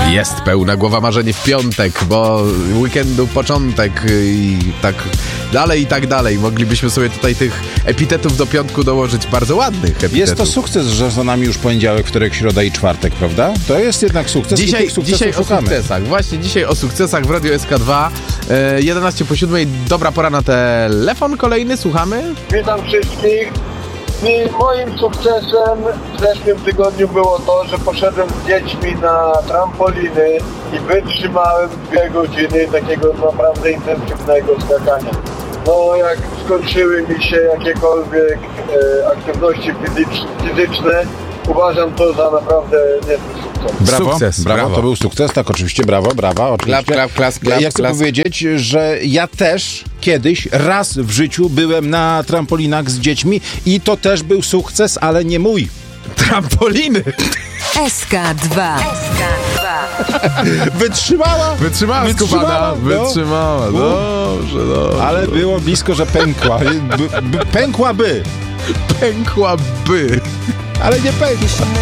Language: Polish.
Jest pełna głowa marzeń w piątek, bo weekendu początek i tak dalej i tak dalej. Moglibyśmy sobie tutaj tych epitetów do piątku dołożyć, bardzo ładnych epitetów. Jest to sukces, że za nami już poniedziałek, wtorek, środa i czwartek, prawda? To jest jednak sukces i tych sukcesów dzisiaj szukamy. o sukcesach. Właśnie dzisiaj o sukcesach w Radio SK2. 11:07. Dobra pora na telefon kolejny. Słuchamy. Witam wszystkich. I moim sukcesem w zeszłym tygodniu było to, że poszedłem z dziećmi na trampoliny i wytrzymałem 2 godziny takiego naprawdę intensywnego skakania. No jak skończyły mi się jakiekolwiek aktywności fizyczne, uważam to za naprawdę niezły sukces. Brawo, Sukces, brawo, brawo. to był sukces, tak oczywiście, brawa, oczywiście. Klap, Ja chcę powiedzieć, że ja też kiedyś raz w życiu byłem na trampolinach z dziećmi i to też był sukces, ale nie mój. Trampoliny! SK2. Wytrzymała! Wytrzymała skubana. Wytrzymała. Dobrze, dobrze. Ale było blisko, że pękła. Pękłaby, Pękłaby. ale nie pękła.